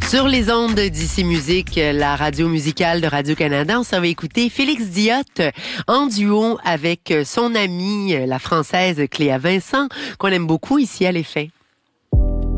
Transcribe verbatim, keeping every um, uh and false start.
Sur les ondes d'Ici Musique, la radio musicale de Radio-Canada, on s'en va écouter Félix Diot en duo avec son amie, la française Cléa Vincent, qu'on aime beaucoup ici à l'Effet.